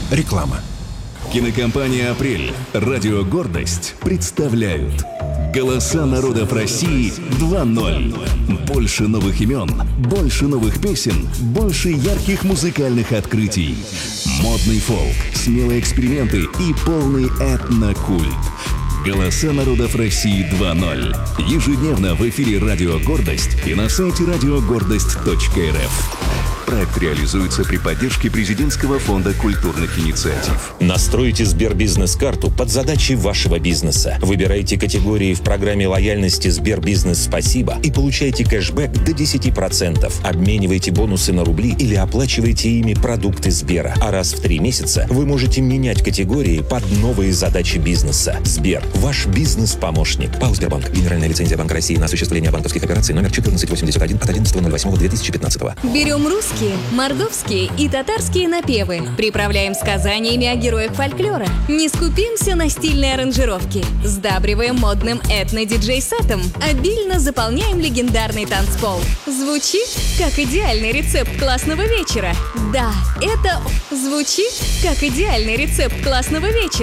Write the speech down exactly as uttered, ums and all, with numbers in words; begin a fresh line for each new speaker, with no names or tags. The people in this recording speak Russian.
Реклама.
Кинокомпания «Апрель», радио «Гордость» представляют «Голоса народов России два ноль». Больше новых имен, больше новых песен, больше ярких музыкальных открытий. Модный фолк, смелые эксперименты и полный этнокульт. «Голоса народов России два ноль». Ежедневно в эфире радио «Гордость» и на сайте радиогордость точка эр эф. Проект реализуется при поддержке Президентского фонда культурных инициатив.
Настройте Сбербизнес-карту под задачи вашего бизнеса. Выбирайте категории в программе лояльности Сбербизнес Спасибо и получайте кэшбэк до десяти процентов. Обменивайте бонусы на рубли или оплачивайте ими продукты Сбера. А раз в три месяца вы можете менять категории под новые задачи бизнеса. Сбер – ваш бизнес-помощник. ПАО «Сбербанк». Генеральная лицензия Банка России на осуществление банковских операций номер четырнадцать восемьдесят один от одиннадцатого ноль восьмого две тысячи пятнадцатого.
Берем русский, мордовские и татарские напевы. Приправляем сказаниями о героях фольклора. Не скупимся на стильные аранжировки. Сдабриваем модным этно-диджей-сетом. Обильно заполняем легендарный танцпол. Звучит, как идеальный рецепт классного вечера. Да, это звучит, как идеальный рецепт классного вечера.